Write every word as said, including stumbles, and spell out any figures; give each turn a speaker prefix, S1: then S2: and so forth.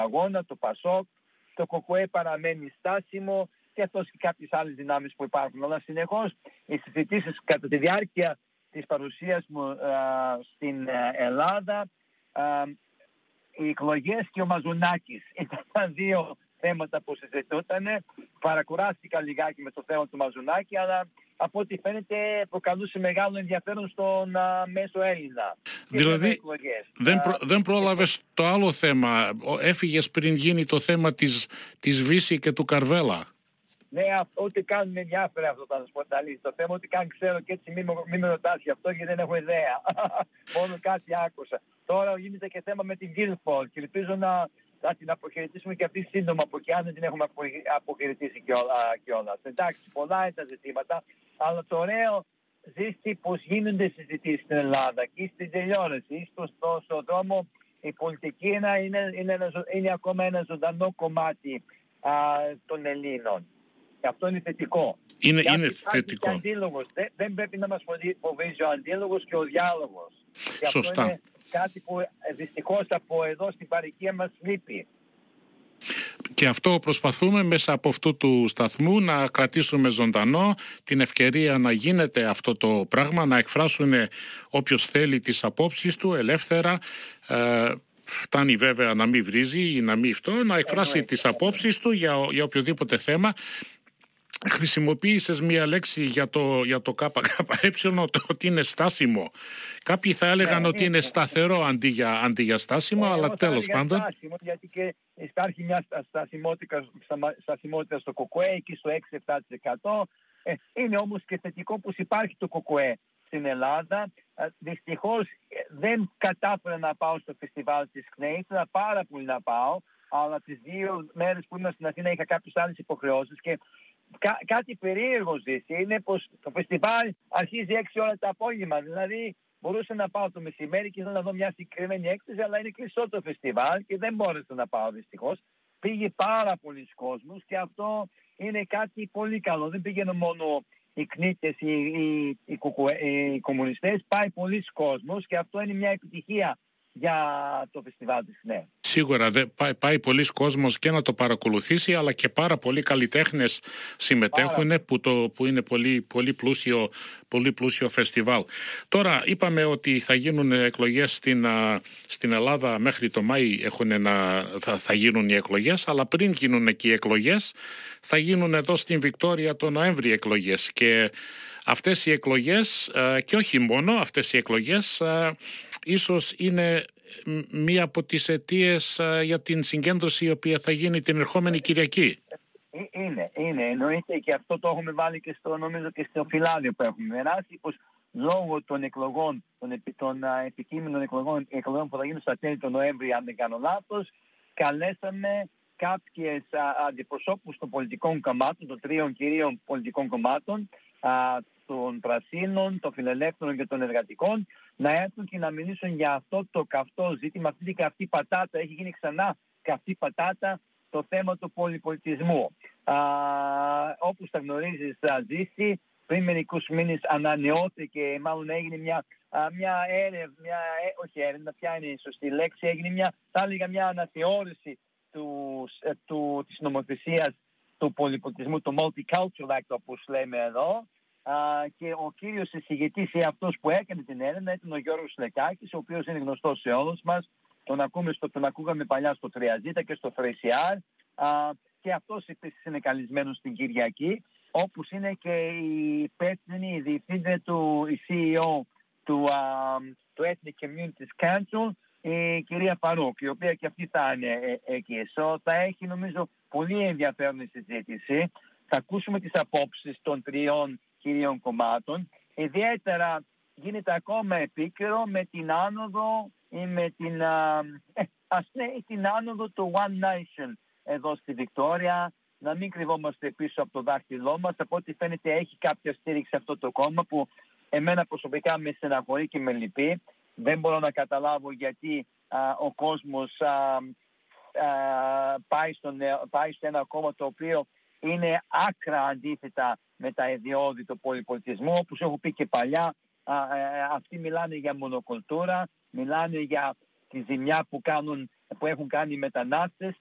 S1: αγώνα, το ΠΑΣΟΚ, το ΚΚΕ παραμένει στάσιμο και αυτός και κάποιες άλλες δυνάμεις που υπάρχουν. Αλλά συνεχώς οι συζητήσεις κατά τη διάρκεια της παρουσίας μου α, στην Ελλάδα, α, οι εκλογές και ο Μαζουνάκης ήταν δύο θέματα που συζητούταν. Παρακουράστηκα λιγάκι με το θέμα του Μαζουνάκη, αλλά από ό,τι φαίνεται προκαλούσε μεγάλο ενδιαφέρον στον α, μέσο Έλληνα.
S2: Δηλαδή δεν, προ, δεν πρόλαβες το άλλο θέμα. Έφυγες πριν γίνει το θέμα της, της Βύση και του Καρβέλα.
S1: Ναι, ό,τι κάνουν με ενδιαφέρει αυτό θα σας πω τα αλήθεια. Το θέμα ότι καν ξέρω και έτσι μην, μην με ρωτάς γι' αυτό γιατί δεν έχω ιδέα. Μόνο κάτι άκουσα. Τώρα γίνεται και θέμα με την Guildford και ελπίζω να θα την αποχαιρετήσουμε και αυτή σύντομα από εκεί αν δεν την έχουμε αποχαιρετήσει κιόλας. Εντάξει, πολλά είναι τα ζητήματα, αλλά το ωραίο ζήσει πως γίνονται συζητήσεις στην Ελλάδα και στην τηλεόραση, στο, στο, στο δρόμο η πολιτική είναι, είναι, είναι, ένα, είναι ακόμα ένα ζωντανό κομμάτι α, των Ελλήνων. Και αυτό είναι θετικό.
S2: Είναι, είναι θετικό.
S1: Δεν, δεν πρέπει να μας φοβίζει ο αντίλογος και ο διάλογος. Και
S2: σωστά.
S1: Αυτό είναι κάτι που δυστυχώς από εδώ στην παροικία μας λείπει.
S2: Και αυτό προσπαθούμε μέσα από αυτού του σταθμού να κρατήσουμε ζωντανό την ευκαιρία να γίνεται αυτό το πράγμα, να εκφράσουν όποιος θέλει τις απόψεις του ελεύθερα. Ε, φτάνει βέβαια να μην βρίζει ή να μην αυτό, να εκφράσει ε, τις απόψεις του για, για οποιοδήποτε θέμα. Χρησιμοποίησες μία λέξη για το, για το ΚΚΕ, το ότι είναι στάσιμο. Κάποιοι θα έλεγαν ναι, ότι είναι σταθερό αντί για, αντί για στάσιμο, ε, αλλά τέλος πάντων.
S1: Στάσιμο, γιατί και υπάρχει μια στασιμότητα, στασιμότητα στο ΚΚΕ εκεί στο έξι με επτά τοις εκατό. Ε, είναι όμως και θετικό πως υπάρχει το ΚΚΕ στην Ελλάδα. Ε, δυστυχώς δεν κατάφερα να πάω στο φεστιβάλ της ΚΝΕ, ήθελα πάρα πολύ να πάω, αλλά τις δύο μέρες που ήμουν στην Αθήνα είχα κάποιες άλλες υποχρεώσεις και Κά, κάτι περίεργο ζήσει είναι πως το φεστιβάλ αρχίζει έξι ώρα το απόγευμα. Δηλαδή μπορούσα να πάω το μεσημέρι και ήθελα να δω μια συγκεκριμένη έκθεση, αλλά είναι κλειστό το φεστιβάλ και δεν μπόρεσα να πάω δυστυχώς. Πήγε πάρα πολλοί κόσμος και αυτό είναι κάτι πολύ καλό. Δεν πήγαινε μόνο οι κνίτες, οι, οι, οι, οι, οι κομμουνιστές, πάει πολλοί κόσμος και αυτό είναι μια επιτυχία για το φεστιβάλ της ΚΝΕ.
S2: Σίγουρα δεν πάει, πάει πολλοί κόσμος και να το παρακολουθήσει, αλλά και πάρα πολλοί καλλιτέχνες συμμετέχουν πάρα. που, το, που είναι πολύ, πολύ, πλούσιο, πολύ πλούσιο φεστιβάλ. Τώρα είπαμε ότι θα γίνουν εκλογές στην, στην Ελλάδα μέχρι το Μάη έχουν ένα, θα, θα γίνουν οι εκλογές, αλλά πριν γίνουν εκεί οι εκλογές θα γίνουν εδώ στην Βικτόρια το Νοέμβρη εκλογές και αυτές οι εκλογές και όχι μόνο αυτές οι εκλογές ίσως είναι μία από τις αιτίες uh, για την συγκέντρωση η οποία θα γίνει την ερχόμενη Κυριακή.
S1: Είναι, είναι, εννοείται και αυτό το έχουμε βάλει και στο, νομίζω και στο φυλάδιο που έχουμε περάσει, πως λόγω των εκλογών, των, των uh, επικείμενων εκλογών, εκλογών που θα γίνουν στα τέλη του Νοέμβρη, αν δεν κάνω λάθος, καλέσαμε κάποιες uh, αντιπροσώπους των πολιτικών κομμάτων, των τριών κυρίων πολιτικών κομμάτων, uh, των Πρασίνων, των Φιλελεύθερων και των Εργατικών, να έρθουν και να μιλήσουν για αυτό το καυτό ζήτημα, αυτή την καυτή πατάτα. Έχει γίνει ξανά καυτή πατάτα το θέμα του πολυπολιτισμού. Α, όπως τα γνωρίζεις, Ζήση, πριν μερικούς μήνες ανανεώθηκε, μάλλον έγινε μια, μια έρευνα, μια, όχι έρευνα, ποια είναι η σωστή λέξη, έγινε μια, θα έλεγα μια αναθεώρηση του, του, της νομοθεσίας του πολυπολιτισμού, το Multicultural Act, όπως λέμε εδώ. Uh, και ο κύριος εισηγητής ή αυτός που έκανε την έρευνα ήταν ο Γιώργος Λεκάκης, ο οποίος είναι γνωστός σε όλους μας. Τον, ακούμε στο, τον ακούγαμε παλιά στο Τριαζίτα και στο Φρεσιάρ uh, και αυτός επίσης είναι καλεσμένος στην Κυριακή, όπως είναι και η υπεύθυνη, η διευθύντρια του, η σι ι ο του, uh, του Ethnic Communities Council, η κυρία Φαρούκ, η οποία και αυτή θα είναι ε, εκεί. So, θα έχει νομίζω πολύ ενδιαφέρον η συζήτηση. Θα ακούσουμε τις απόψεις των τριών κυρίων κομμάτων. Ιδιαίτερα γίνεται ακόμα επίκαιρο με την άνοδο ή με την, α, ε, ας λέει, την άνοδο του One Nation εδώ στη Βικτόρια. Να μην κρυβόμαστε πίσω από το δάχτυλό μας. Από ό,τι φαίνεται έχει κάποια στήριξη αυτό το κόμμα που εμένα προσωπικά με στεναχωρεί και με λυπεί. Δεν μπορώ να καταλάβω γιατί α, ο κόσμος α, α, πάει, στον, πάει σε ένα κόμμα το οποίο είναι άκρα αντίθετα με τα ιδιώδη του πολυπολιτισμού. Όπως έχω πει και παλιά, α, α, αυτοί μιλάνε για μονοκουλτούρα, μιλάνε για τη ζημιά που κάνουν που έχουν κάνει οι μετανάστες